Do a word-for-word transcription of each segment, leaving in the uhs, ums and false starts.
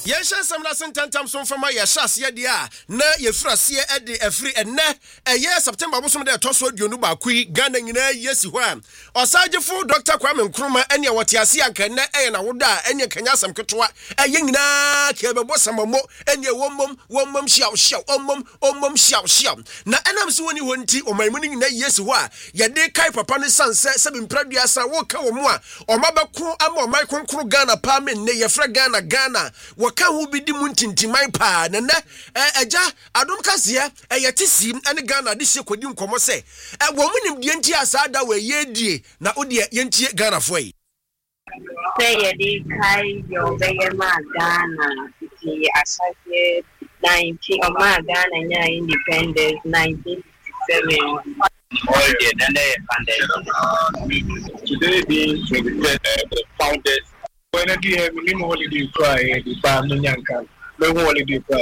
Yensha samna sentantam so fama ya shas ye dia na ye frase e de afri enne eye September bosom de toso aduonu ba kui Ghana nyina yesi ho a osagefo Doctor Kwame Nkrumah ene wote ase anka ne eye na woda ene kanya asam ketwa eye nyina ke bebo samamo ene wommom wommom shiaw shiaw ommom ommom shiaw shiaw na enam so woni wonti omaimu nyina yesi ho a ye de kai papa ne sanse se bimpradua sa wo ka wo mu a omabeko ama omai konkro Ghana pa me ne ye fra Ghana Ghana ka hu bi di muntintimai pa na na eja adom kase e yetisi ene Ghana de hye kodi nkomo se e wo munim de nti asada we yedie na ode yentie Ghana fo yi say ye di kai yo be ma Ghana ti asake nineteen o ma Ghana nya independence nineteen sixty-seven all the independence today being twenty-third uh, the founders when I do minimum holiday cry, the family yanka, no holiday cry.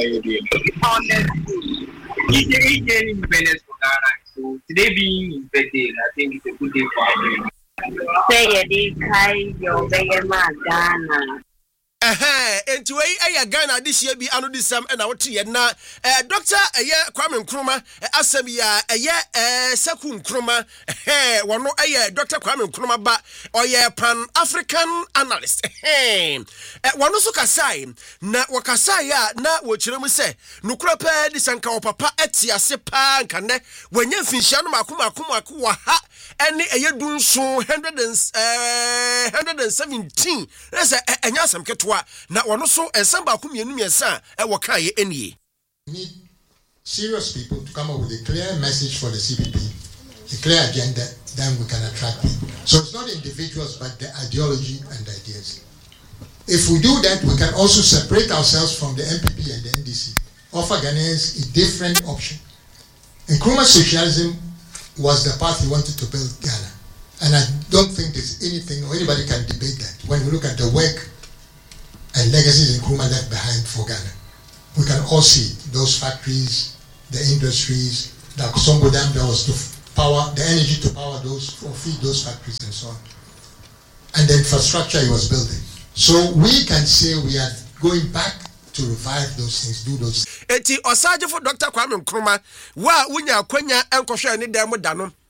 Independence for Ghana. So today being his birthday, I think it's a good day for him. Say a day, Kai, your Ghana. Eh enti wey eya Ghana this year bi anu disam na wote ye na eh Doctor eye Kwame Nkrumah asem ya eye eh Seku Nkrumah eh wono eye Doctor Kwame Nkrumah ba oye pan African analyst eh wono so kasai na wakasai ya na wo kiremu se nukura pa disanka wo papa etiase pa nka ne wanya finhia no makoma akoma akwa ha ene eye dunso one hundred seventeen ese enya asem ketwa na wono so ensamba ko mienu miesa e wo kae enie. Need serious people to come up with a clear message for the C P P, a clear agenda, then we can attract people. So it's not individuals but the ideology and the ideas. If we do that, we can also separate ourselves from the M P P and the N D C, offer Ghanaians a different option. Nkrumah socialism was the path he wanted to build Ghana, and I don't think there's anything or anybody can debate that. When we look at the work and legacies Nkrumah left behind for Ghana, we can all see those factories, the industries, the Songo Dam that was to power, the energy to power those, or feed those factories and so on, and the infrastructure he was building. So we can say we are going back to revive those things, do those. Eti osaje for Doctor Kwame Nkrumah wa wunya kwanya enkohwe ne dem da no